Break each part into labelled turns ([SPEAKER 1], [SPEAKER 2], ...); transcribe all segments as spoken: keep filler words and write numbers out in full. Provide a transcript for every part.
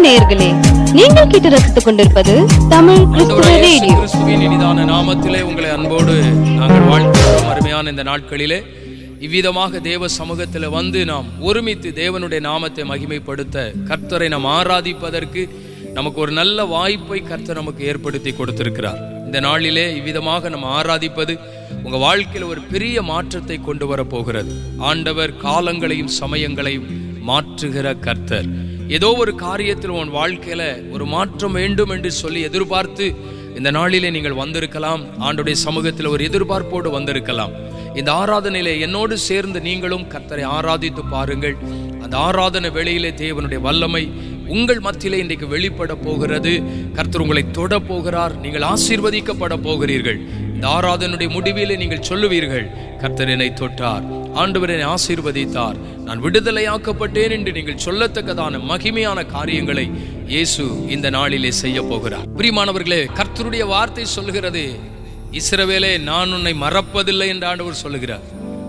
[SPEAKER 1] நேயர்களே, நீங்கள் கேட்டு ரசித்துக் கொண்டிருப்பது தமிழ் கிறிஸ்துவ ரேடியோ.
[SPEAKER 2] கிறிஸ்துவின் இனிதான நாமத்திலே உங்களை அன்போடு நாங்கள் வாழ்த்துகிறோம். அருமையான இந்த நாட்களிலே இவ்விதமாக தேவ சமூகத்தில் வந்து நாம் ஒருமித்து தேவனுடைய நாமத்தை மகிமைப்படுத்த, கர்த்தரை நாம் ஆராதிப்பதற்கு நமக்கு ஒரு நல்ல வாய்ப்பை கர்த்தர் நமக்கு ஏற்படுத்தி கொடுத்திருக்கிறார். இந்த நாளிலே இவ்விதமாக நம்ம ஆராதிப்பது உங்க வாழ்க்கையில் ஒரு பெரிய மாற்றத்தை கொண்டு வர போகிறது. ஆண்டவர் காலங்களையும் சமயங்களையும் மாற்றுகிற கர்த்தர். ஏதோ ஒரு காரியத்தில் உன் வாழ்க்கையில ஒரு மாற்றம் வேண்டும் என்று சொல்லி எதிர்பார்த்து இந்த நாளிலே நீங்கள் வந்திருக்கலாம். ஆண்டவருடைய சமூகத்தில் ஒரு எதிர்பார்ப்போடு வந்திருக்கலாம். இந்த ஆராதனையிலே என்னோடு சேர்ந்து நீங்களும் கர்த்தரை ஆராதித்து பாருங்கள். அந்த ஆராதனை வேளையிலே தேவனுடைய வல்லமை உங்கள் மத்தியிலே இன்றைக்கு வெளிப்பட போகிறது. கர்த்தர் உங்களை தொட போகிறார். நீங்கள் ஆசீர்வதிக்கப்பட போகிறீர்கள். இந்த ஆராதனுடைய முடிவிலே நீங்கள் சொல்லுவீர்கள், கர்த்தர் என்னை தொட்டார், ஆண்டவர் என்னை ஆசீர்வதித்தார், நான் விடுதலையாக்கப்பட்டேன் என்று நீங்கள் சொல்லத்தக்கதான மகிமையான காரியங்களை இயேசு இந்த நாளிலே செய்ய போகிறார். பிரியமானவர்களே, கர்த்தருடைய வார்த்தை சொல்லுகிறது, இஸ்ரவேலே நான் உன்னை மறப்பதில்லை என்று ஆண்டவர் சொல்லுகிறார்.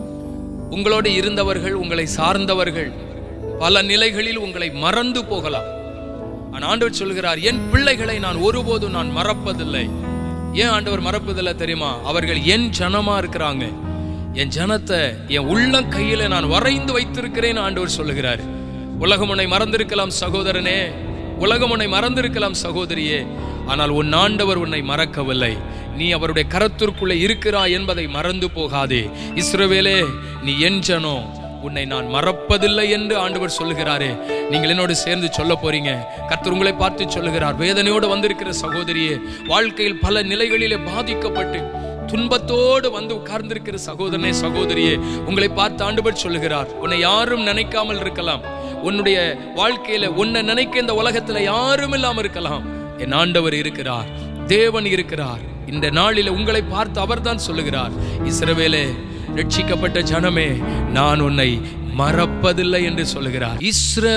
[SPEAKER 2] உங்களோடு இருந்தவர்கள், உங்களை சார்ந்தவர்கள் பல நிலைகளில் உங்களை மறந்து போகலாம். ஆனால் ஆண்டவர் சொல்கிறார், என் பிள்ளைகளை நான் ஒருபோதும் நான் மறப்பதில்லை. ஏன் ஆண்டவர் மறப்பதில்லை தெரியுமா? அவர்கள் என் ஜனமா இருக்கிறாங்க. என் ஜனத்தை என் உள்ளம் கையில நான் வரைந்து வைத்திருக்கிறேன் ஆண்டவர் சொல்லுகிறார். உலகம் உன்னை மறந்திருக்கலாம் சகோதரனே, உலகம் உன்னை மறந்திருக்கலாம் சகோதரியே, ஆனால் உன் ஆண்டவர் உன்னை மறக்கவில்லை. நீ அவருடைய கரத்திற்குள்ளே இருக்கிறாய் என்பதை மறந்து போகாதே. இஸ்ரவேலே, நீ என் ஜனம், உன்னை நான் மறப்பதில்லை என்று ஆண்டவர் சொல்லுகிறாரே. நீங்கள் என்னோடு சேர்ந்து சொல்ல போறீங்க. கர்த்தர் உங்களை பார்த்து சொல்லுகிறார், வேதனையோடு வந்திருக்கிற சகோதரியே, வாழ்க்கையில் பல நிலைகளிலே பாதிக்கப்பட்டு துன்பத்தோடு வந்து உட்கார்ந்திருக்கிற சகோதரனே, சகோதரியே, உங்களை பார்த்து ஆண்டவர் சொல்லுகிறார், உன்னை யாரும் நினைக்காமல் இருக்கலாம். உன்னுடைய வாழ்க்கையில உன்னை நினைக்க இந்த உலகத்துல யாரும் இல்லாம இருக்கலாம். என் ஆண்டவர் இருக்கிறார், தேவன் இருக்கிறார். இந்த நாளில உங்களை பார்த்து அவர்தான் சொல்லுகிறார், இஸ்ரவேலே, ரட்சிக்கப்பட்ட ஜனமே, நான் உன்னை மறப்பதில்லை என்று சொல்லுகிறார். இஸ்ரவேல்